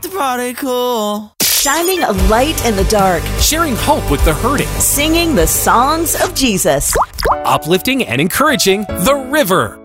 the party cool. Shining a light in the dark. Sharing hope with the hurting. Singing the songs of Jesus. Uplifting and encouraging The River.